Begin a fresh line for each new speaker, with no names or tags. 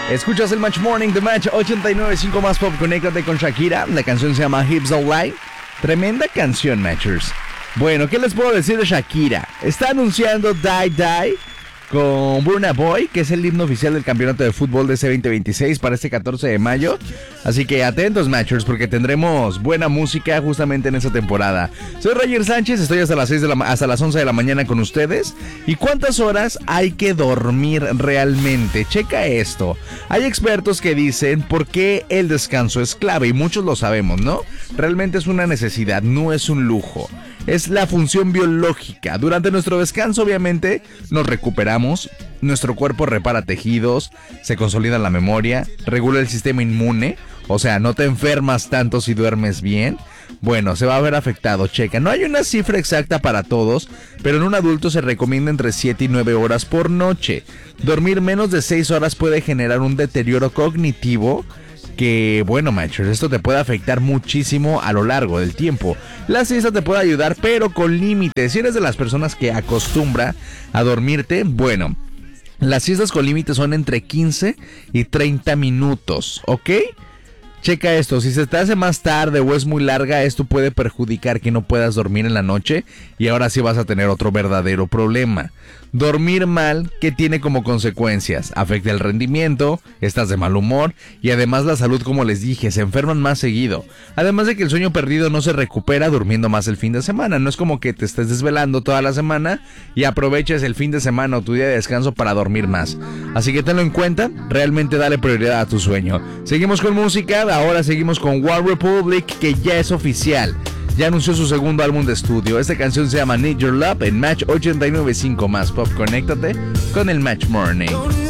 Escuchas el Match Morning de Match 89.5 más pop. Conéctate con Shakira. La canción se llama Hips Don't Lie. Tremenda canción, Matchers. Bueno, ¿qué les puedo decir de Shakira? Está anunciando Die Die con Burna Boy, que es el himno oficial del campeonato de fútbol de ese 2026 para este 14 de mayo. Así que atentos, Matchers, porque tendremos buena música justamente en esta temporada. Soy Roger Sánchez, estoy hasta las 11 de la mañana con ustedes. ¿Y cuántas horas hay que dormir realmente? Checa esto. Hay expertos que dicen por qué el descanso es clave, y muchos lo sabemos, ¿no? Realmente es una necesidad, no es un lujo. Es la función biológica. Durante nuestro descanso, obviamente, nos recuperamos, nuestro cuerpo repara tejidos, se consolida la memoria, regula el sistema inmune, o sea, no te enfermas tanto si duermes bien. Bueno, se va a ver afectado, checa. No hay una cifra exacta para todos, pero en un adulto se recomienda entre 7 y 9 horas por noche. Dormir menos de 6 horas puede generar un deterioro cognitivo que, bueno, Matchers, esto te puede afectar muchísimo a lo largo del tiempo. La siesta te puede ayudar, pero con límites. Si eres de las personas que acostumbra a dormirte, bueno, las siestas con límites son entre 15 y 30 minutos, ¿ok? Checa esto, si se te hace más tarde o es muy larga, esto puede perjudicar que no puedas dormir en la noche y ahora sí vas a tener otro verdadero problema. Dormir mal, ¿qué tiene como consecuencias? Afecta el rendimiento, estás de mal humor y además la salud, como les dije, se enferman más seguido. Además de que el sueño perdido no se recupera durmiendo más el fin de semana. No es como que te estés desvelando toda la semana y aproveches el fin de semana o tu día de descanso para dormir más. Así que tenlo en cuenta, realmente dale prioridad a tu sueño. Seguimos con música, ahora seguimos con One Republic, que ya es oficial. Ya anunció su segundo álbum de estudio. Esta canción se llama Need Your Love en Match 89.5 más pop. Conéctate con el Match Morning.